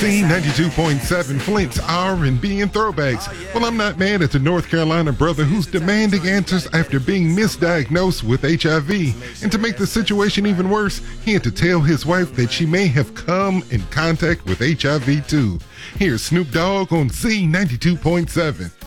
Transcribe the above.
Z92.7 Flint's R&B and throwbacks. Well, I'm not mad at the North Carolina brother who's demanding answers after being misdiagnosed with HIV. And to make the situation even worse, he had to tell his wife that she may have come in contact with HIV too. Here's Snoop Dogg on Z92.7.